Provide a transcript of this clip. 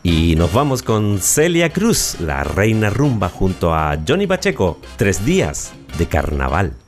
Y nos vamos con Celia Cruz, la reina rumba, junto a Johnny Pacheco. 3 días de carnaval.